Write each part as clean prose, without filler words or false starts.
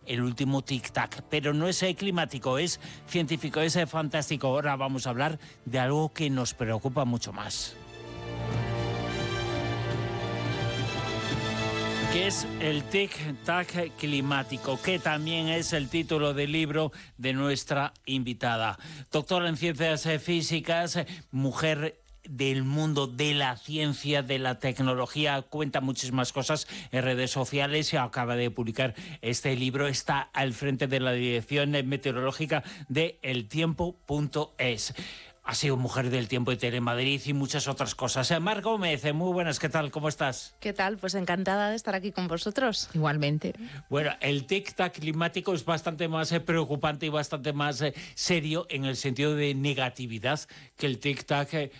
el último tic-tac. Pero no es climático, es científico, es fantástico. Ahora vamos a hablar de algo que nos preocupa mucho más, que es el tic-tac climático, que también es el título del libro de nuestra invitada. Doctora en Ciencias Físicas, mujer del mundo de la ciencia, de la tecnología, cuenta muchísimas cosas en redes sociales y acaba de publicar este libro. Está al frente de la dirección meteorológica de eltiempo.es. Ha sido mujer del tiempo de Telemadrid y muchas otras cosas. Mar Gómez, muy buenas, ¿qué tal? ¿Cómo estás? ¿Qué tal? Pues encantada de estar aquí con vosotros. Igualmente. Bueno, el tic-tac climático es bastante más preocupante y bastante más serio en el sentido de negatividad que el tic-tac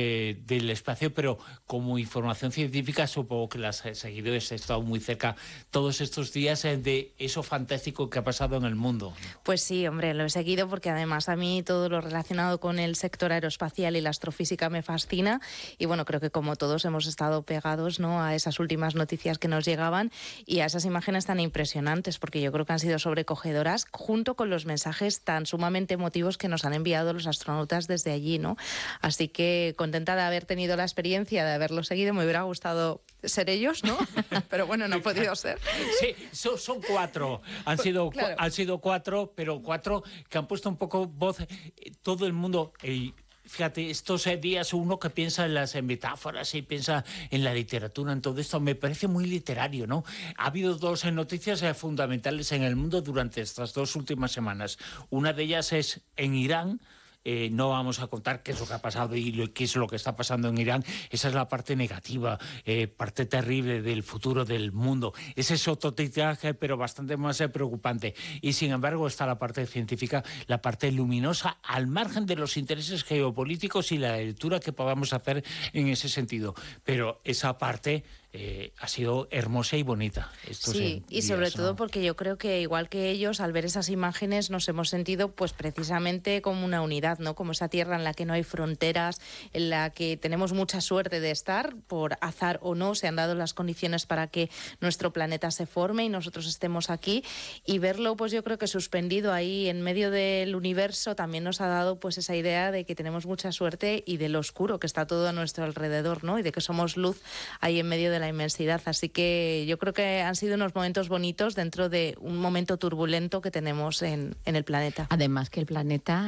del espacio, pero como información científica supongo que las seguidores han estado muy cerca todos estos días de eso fantástico que ha pasado en el mundo. Pues sí, hombre, lo he seguido porque además a mí todo lo relacionado con el sector aeroespacial y la astrofísica me fascina y bueno, creo que como todos hemos estado pegados, ¿no?, a esas últimas noticias que nos llegaban y a esas imágenes tan impresionantes, porque yo creo que han sido sobrecogedoras junto con los mensajes tan sumamente emotivos que nos han enviado los astronautas desde allí, ¿no? Así que contenta de haber tenido la experiencia de haberlo seguido. Me hubiera gustado ser ellos, ¿no? Pero bueno, no ha podido ser. Sí, son cuatro. Han sido cuatro, pero cuatro que han puesto un poco voz. Todo el mundo. Fíjate, estos días uno que piensa en las metáforas y piensa en la literatura, en todo esto, me parece muy literario, ¿no? Ha habido dos noticias fundamentales en el mundo durante estas 2 últimas semanas. Una de ellas es en Irán. No vamos a contar qué es lo que ha pasado y qué es lo que está pasando en Irán. Esa es la parte negativa, parte terrible del futuro del mundo. Ese es otro tic-tac, pero bastante más preocupante. Y sin embargo está la parte científica, la parte luminosa, al margen de los intereses geopolíticos y la lectura que podamos hacer en ese sentido. Pero esa parte ha sido hermosa y bonita. Sí, y sobre todo porque yo creo que igual que ellos, al ver esas imágenes nos hemos sentido pues precisamente como una unidad, ¿no? Como esa tierra en la que no hay fronteras, en la que tenemos mucha suerte de estar, por azar o no, se han dado las condiciones para que nuestro planeta se forme y nosotros estemos aquí, y verlo pues yo creo que suspendido ahí en medio del universo también nos ha dado pues esa idea de que tenemos mucha suerte y de lo oscuro que está todo a nuestro alrededor, ¿no? Y de que somos luz ahí en medio de la inmensidad. Así que yo creo que han sido unos momentos bonitos dentro de un momento turbulento que tenemos en el planeta. Además que el planeta,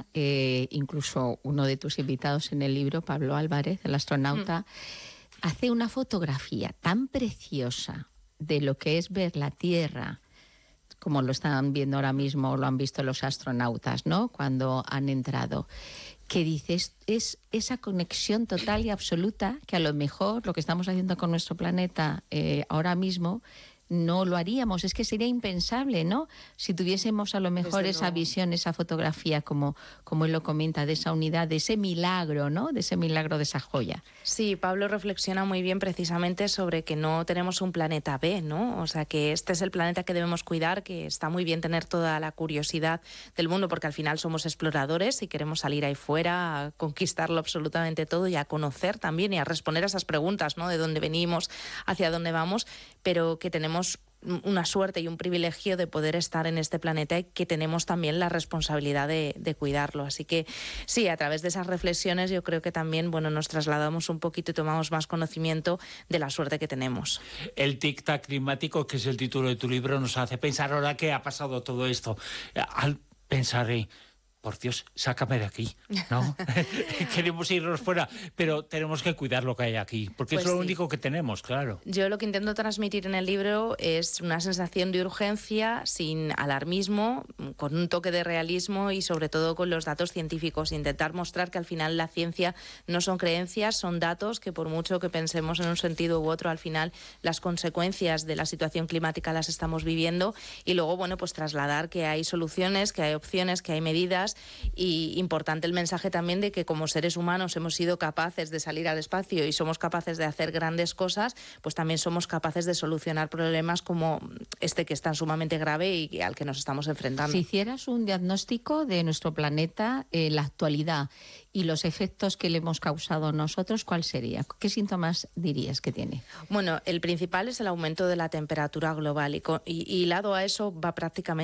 incluso uno de tus invitados en el libro, Pablo Álvarez, el astronauta, hace una fotografía tan preciosa de lo que es ver la Tierra, como lo están viendo ahora mismo, lo han visto los astronautas, ¿no?, cuando han entrado, que dices, es esa conexión total y absoluta que a lo mejor lo que estamos haciendo con nuestro planeta ahora mismo no lo haríamos. Es que sería impensable, ¿no?, si tuviésemos a lo mejor esa visión, esa fotografía, como él lo comenta, de esa unidad, de ese milagro, ¿no?, de ese milagro, de esa joya. Sí, Pablo reflexiona muy bien precisamente sobre que no tenemos un planeta B, ¿no? O sea, que este es el planeta que debemos cuidar, que está muy bien tener toda la curiosidad del mundo, porque al final somos exploradores y queremos salir ahí fuera a conquistarlo absolutamente todo y a conocer también y a responder a esas preguntas, ¿no?, de dónde venimos, hacia dónde vamos, pero que tenemos una suerte y un privilegio de poder estar en este planeta y que tenemos también la responsabilidad de cuidarlo. Así que sí, a través de esas reflexiones yo creo que también, bueno, nos trasladamos un poquito y tomamos más conocimiento de la suerte que tenemos. El tic-tac climático, que es el título de tu libro, nos hace pensar ahora que ha pasado todo esto. Al pensar por Dios, sácame de aquí, ¿no? Queremos irnos fuera, pero tenemos que cuidar lo que hay aquí, porque pues es lo único que tenemos, claro. Yo lo que intento transmitir en el libro es una sensación de urgencia, sin alarmismo, con un toque de realismo y sobre todo con los datos científicos. Intentar mostrar que al final la ciencia no son creencias, son datos que por mucho que pensemos en un sentido u otro, al final las consecuencias de la situación climática las estamos viviendo y luego, bueno, pues trasladar que hay soluciones, que hay opciones, que hay medidas. Y importante el mensaje también de que como seres humanos hemos sido capaces de salir al espacio y somos capaces de hacer grandes cosas, pues también somos capaces de solucionar problemas como este que es tan sumamente grave y al que nos estamos enfrentando. Si hicieras un diagnóstico de nuestro planeta en la actualidad y los efectos que le hemos causado nosotros, ¿cuál sería? ¿Qué síntomas dirías que tiene? Bueno, el principal es el aumento de la temperatura global y hilado a eso va prácticamente